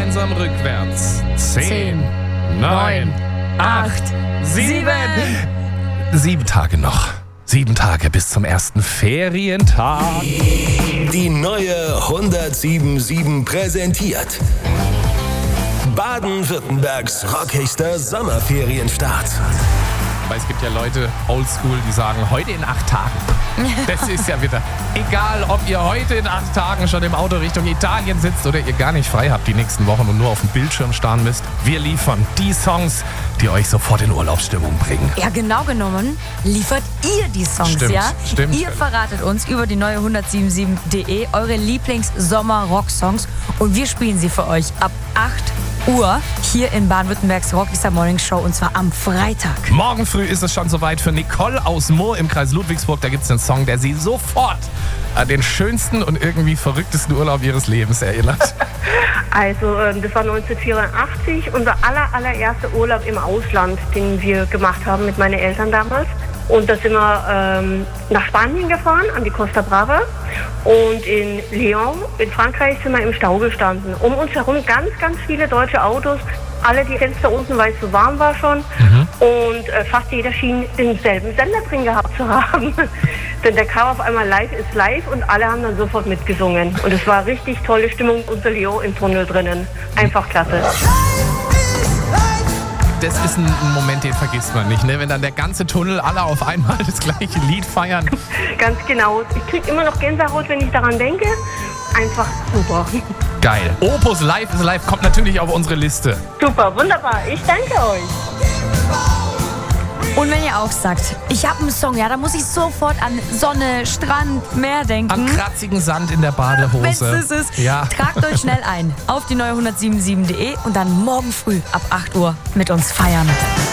gemeinsam rückwärts. 10, 9, 8, 7. 7 Tage noch. 7 Tage bis zum ersten Ferientag. Die neue 107.7 präsentiert Baden-Württembergs rockigster Sommerferienstart. Weil es gibt ja Leute, oldschool, die sagen, heute in 8 Tagen. Das ist ja wieder egal, ob ihr heute in 8 Tagen schon im Auto Richtung Italien sitzt oder ihr gar nicht frei habt die nächsten Wochen und nur auf dem Bildschirm starren müsst. Wir liefern die Songs, die euch sofort in Urlaubsstimmung bringen. Ja, genau genommen liefert ihr die Songs, Stimmt, ja? stimmt. Ihr verratet uns über die neue 107.de eure Lieblings-Sommer-Rock-Songs und wir spielen sie für euch ab 8 Uhr hier in Baden-Württembergs Rockstar Morning Show und zwar am Freitag. Morgen früh ist es schon soweit für Nicole aus Moor im Kreis Ludwigsburg. Da gibt es einen Song, der sie sofort an den schönsten und irgendwie verrücktesten Urlaub ihres Lebens erinnert. Also das war 1984, unser allererster Urlaub im Ausland, den wir gemacht haben mit meinen Eltern damals. Und da sind wir nach Spanien gefahren, an die Costa Brava. Und in Lyon, in Frankreich, sind wir im Stau gestanden. Um uns herum ganz viele deutsche Autos. Alle die Fenster unten, weil es so warm war schon. Und fast jeder schien denselben Sender drin gehabt zu haben. Denn der kam auf einmal Live ist live und alle haben dann sofort mitgesungen. Und es war richtig tolle Stimmung unter Lyon im Tunnel drinnen. Einfach klasse. Das ist ein Moment, den vergisst man nicht, ne? Wenn dann der ganze Tunnel alle auf einmal das gleiche Lied feiern. Ganz genau. Ich kriege immer noch Gänsehaut, wenn ich daran denke. Einfach super. Geil. Opus Live is Live kommt natürlich auf unsere Liste. Super, wunderbar. Ich danke euch. Und wenn ihr auch sagt, ich habe einen Song, ja, da muss ich sofort an Sonne, Strand, Meer denken. An kratzigen Sand in der Badehose. Wenn's das ist, Ja. tragt euch schnell ein auf die neue 107.7.de und dann morgen früh ab 8 Uhr mit uns feiern.